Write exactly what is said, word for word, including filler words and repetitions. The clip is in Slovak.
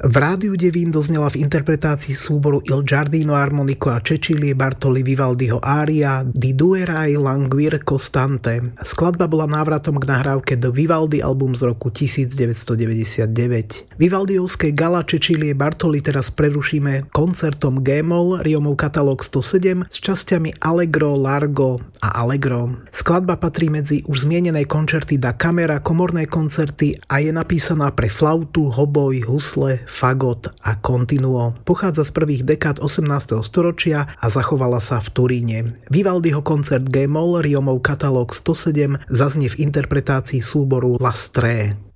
V rádiu Devín doznela v interpretácii súboru Il Giardino Armonico a Cecilie Bartoli Vivaldiho ária Di due rai languir costante. Skladba bola návratom k nahrávke The Vivaldi album z roku devätnásťstodeväťdesiatdeväť. Vivaldiovské gala Cecilie Bartoli teraz prerušíme koncertom G-moll Riomov katalóg stosedem s časťami Allegro, Largo a Allegro. Skladba patrí medzi už zmienené koncerty da camera, komorné koncerty a je napísaná pre flautu, hoboj, husle, fagot a continuo. Pochádza z prvých dekád osemnásteho storočia a zachovala sa v Turíne. Vivaldiho koncert G-moll Riomov katalóg stosedem zaznie v interpretácii súboru L'Astrée.